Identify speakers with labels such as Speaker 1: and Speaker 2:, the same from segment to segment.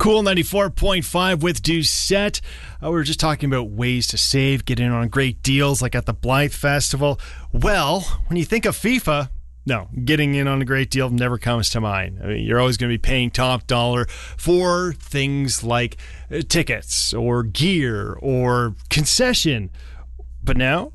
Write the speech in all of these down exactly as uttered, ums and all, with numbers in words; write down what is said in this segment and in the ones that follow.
Speaker 1: Cool ninety-four point five with Doucette. Uh, we were just talking about ways to save, get in on great deals like at the Blythe Festival. Well, when you think of FIFA, no, getting in on a great deal never comes to mind. I mean, you're always going to be paying top dollar for things like uh, tickets or gear or concession. But now,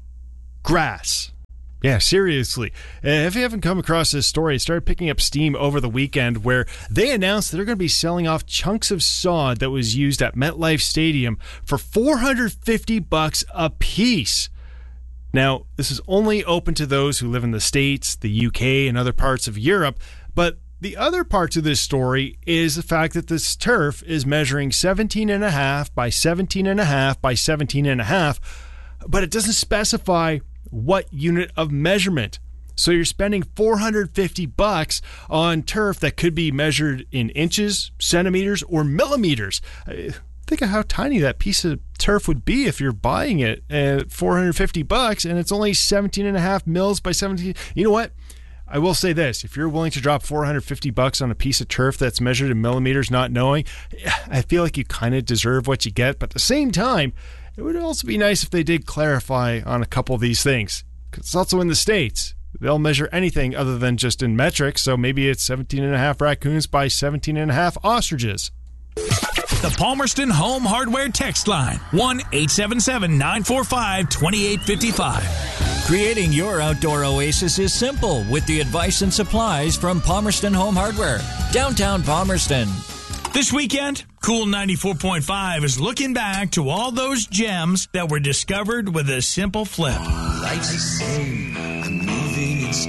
Speaker 1: grass. Yeah, seriously. Uh, if you haven't come across this story, it started picking up steam over the weekend where they announced that they're going to be selling off chunks of sod that was used at MetLife Stadium for four hundred fifty bucks a piece. Now, this is only open to those who live in the States, the U K, and other parts of Europe, but the other part to this story is the fact that this turf is measuring seventeen and a half by seventeen and a half by seventeen and a half, but it doesn't specify what unit of measurement. So you're spending four hundred fifty bucks on turf that could be measured in inches, centimeters, or millimeters. Think of how tiny that piece of turf would be if you're buying it at four hundred fifty bucks and it's only seventeen and a half mils by seventeen. You know what? I will say this, if you're willing to drop four hundred fifty bucks on a piece of turf that's measured in millimeters, not knowing, I feel like you kind of deserve what you get. But at the same time, it would also be nice if they did clarify on a couple of these things. Because it's also in the States. They'll measure anything other than just in metric. So maybe it's seventeen and a half raccoons by seventeen and a half ostriches.
Speaker 2: The Palmerston Home Hardware text line, one eight seven seven, nine four five, two eight five five.
Speaker 3: Creating your outdoor oasis is simple with the advice and supplies from Palmerston Home Hardware, downtown Palmerston.
Speaker 2: This weekend, Cool ninety-four point five is looking back to all those gems that were discovered with a simple flip.
Speaker 4: Lights the same, I'm moving in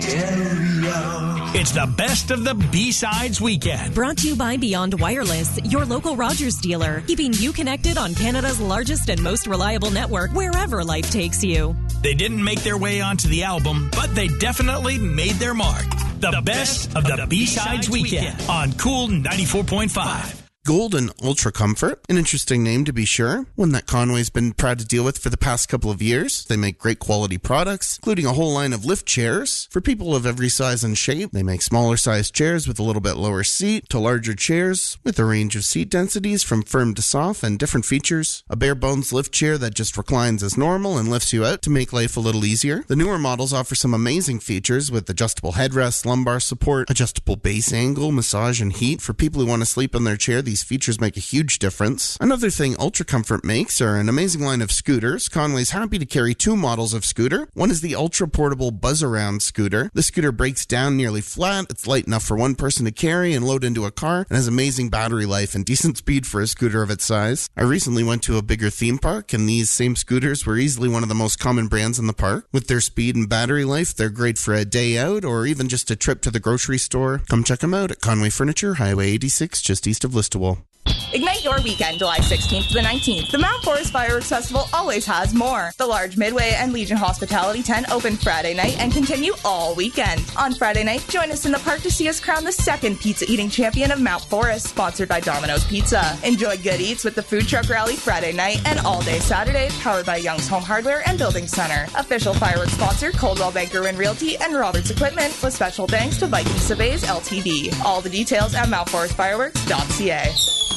Speaker 4: stereo.
Speaker 2: It's the best of the B-Sides weekend.
Speaker 5: Brought to you by Beyond Wireless, your local Rogers dealer, keeping you connected on Canada's largest and most reliable network wherever life takes you.
Speaker 2: They didn't make their way onto the album, but they definitely made their mark. The, the best, best of the, the B-Sides weekend, weekend on Cool ninety-four point five.
Speaker 6: Golden Ultra Comfort, an interesting name to be sure, one that Conway's been proud to deal with for the past couple of years. They make great quality products, including a whole line of lift chairs. For people of every size and shape, they make smaller sized chairs with a little bit lower seat to larger chairs with a range of seat densities from firm to soft and different features. A bare bones lift chair that just reclines as normal and lifts you out to make life a little easier. The newer models offer some amazing features with adjustable headrests, lumbar support, adjustable base angle, massage and heat. For people who want to sleep in their chair, these features make a huge difference. Another thing Ultra Comfort makes are an amazing line of scooters. Conway's happy to carry two models of scooter. One is the ultra portable Buzz Around scooter. The scooter breaks down nearly flat. It's light enough for one person to carry and load into a car and has amazing battery life and decent speed for a scooter of its size. I recently went to a bigger theme park and these same scooters were easily one of the most common brands in the park. With their speed and battery life, they're great for a day out or even just a trip to the grocery store. Come check them out at Conway Furniture, Highway eighty-six, just east of Listowel.
Speaker 7: Ignite your weekend July sixteenth to the nineteenth. The Mount Forest Fireworks Festival always has more. The large Midway and Legion Hospitality tent open Friday night and continue all weekend. On Friday night, join us in the park to see us crown the second pizza eating champion of Mount Forest, sponsored by Domino's Pizza. Enjoy good eats with the food truck rally Friday night and all day Saturday, powered by Young's Home Hardware and Building Center. Official fireworks sponsor Coldwell Banker Wynn Realty and Roberts Equipment, with special thanks to Viking Surveys Ltd. All the details at mount forest fireworks dot c a.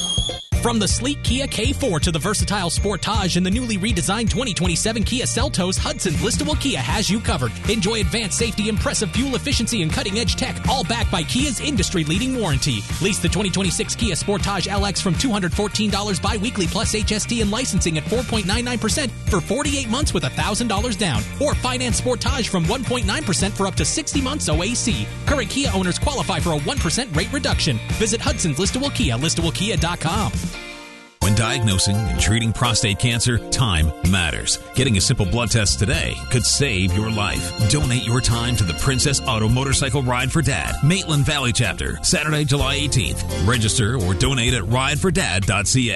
Speaker 8: From the sleek Kia K four to the versatile Sportage and the newly redesigned twenty twenty-seven Kia Seltos, Hudson's Listowel Kia has you covered. Enjoy advanced safety, impressive fuel efficiency, and cutting-edge tech, all backed by Kia's industry-leading warranty. Lease the twenty twenty-six Kia Sportage L X from two hundred fourteen dollars bi-weekly plus H S T and licensing at four point nine nine percent for forty-eight months with one thousand dollars down. Or finance Sportage from one point nine percent for up to sixty months O A C. Current Kia owners qualify for a one percent rate reduction. Visit Hudson's Listowel Kia, listowel kia dot com.
Speaker 9: When diagnosing and treating prostate cancer, time matters. Getting a simple blood test today could save your life. Donate your time to the Princess Auto Motorcycle Ride for Dad, Maitland Valley Chapter, Saturday, July eighteenth. Register or donate at ride for dad dot c a.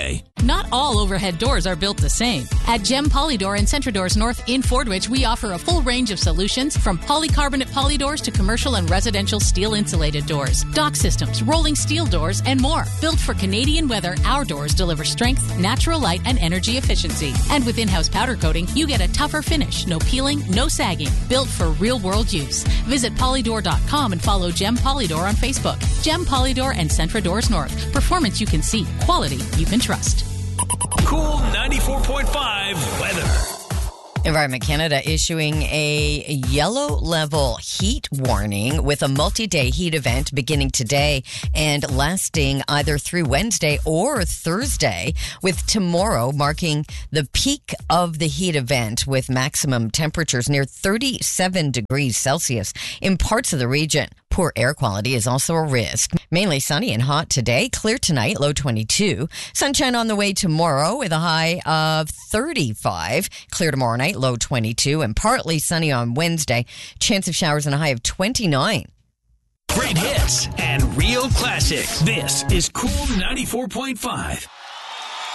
Speaker 10: Not all overhead doors are built the same. At Gem Polydor and Centradoors North in Fordwich, we offer a full range of solutions from polycarbonate polydoors to commercial and residential steel insulated doors, dock systems, rolling steel doors, and more. Built for Canadian weather, our doors deliver strength, natural light, and energy efficiency. And with in-house powder coating, you get a tougher finish. No peeling, no sagging. Built for real-world use. Visit polydor dot com and follow Gem Polydor on Facebook. Gem Polydor and Centradoors North. Performance you can see. Quality you can trust.
Speaker 2: Cool ninety-four point five weather.
Speaker 11: Environment Canada issuing a yellow level heat warning with a multi-day heat event beginning today and lasting either through Wednesday or Thursday, with tomorrow marking the peak of the heat event with maximum temperatures near thirty-seven degrees Celsius in parts of the region. Poor air quality is also a risk. Mainly sunny and hot today. Clear tonight, low twenty-two. Sunshine on the way tomorrow with a high of thirty-five. Clear tomorrow night, low twenty-two. And partly sunny on Wednesday. Chance of showers and a high of twenty-nine.
Speaker 2: Great hits and real classics. This is Cool ninety-four point five.